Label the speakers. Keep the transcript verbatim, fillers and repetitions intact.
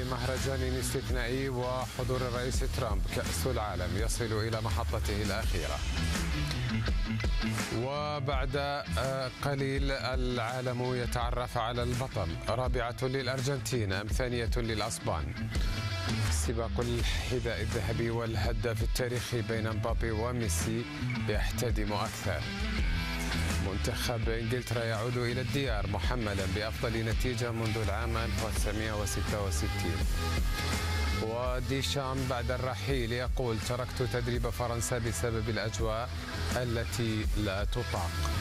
Speaker 1: مهرجان استثنائي وحضور الرئيس ترامب، كأس العالم يصل إلى محطته الأخيرة. وبعد قليل العالم يتعرف على البطل، رابعة للأرجنتين أم ثانية للأسبان. سباق الحذاء الذهبي والهداف التاريخي بين مبابي وميسي يحتدم أكثر. منتخب إنجلترا يعود إلى الديار محملا بأفضل نتيجة منذ العام ألف وتسعمئة وستة وستين. وديشام بعد الرحيل يقول: تركت تدريب فرنسا بسبب الأجواء التي لا تطاق.